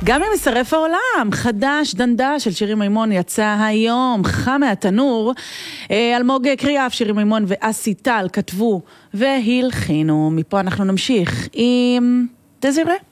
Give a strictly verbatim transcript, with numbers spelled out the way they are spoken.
גם אם ישרף העולם, חדש דנדה של שירי מימון יצא היום, חם מהתנור. אלמוג קריאף, שירי מימון ואסי טל כתבו והלחינו. מפה אנחנו נמשיך עם דזירה.